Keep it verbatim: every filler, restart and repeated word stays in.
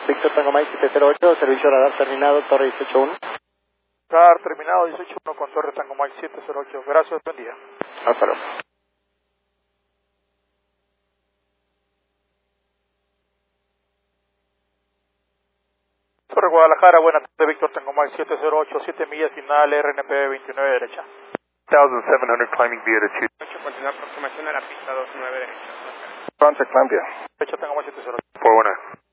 Víctor Tango Mike siete cero ocho, servicio radar terminado, Torre dieciocho uno. Radar terminado dieciocho uno con Torre Tango Mike siete cero ocho. Gracias, buen día. Hasta luego. Torre Guadalajara, buenas tardes, Víctor Tango Mike siete cero ocho, siete millas final, R N P veintinueve derecha. seven thousand climbing via to two. Continúa aproximación a la pista dos nueve derecha. Contact climb via. Derecha Tango Mike siete cero ocho. four one nine.